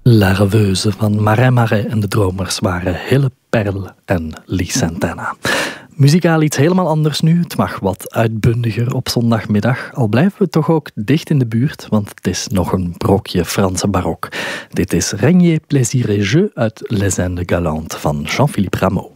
La Rêveuse van Marais Marais en de Dromers waren Hille Perle en Lee Santana. Muzikaal iets helemaal anders nu. Het mag wat uitbundiger op zondagmiddag. Al blijven we toch ook dicht in de buurt, want het is nog een brokje Franse barok. Dit is Régnier, Plaisir et Jeu uit Les Indes Galantes van Jean-Philippe Rameau.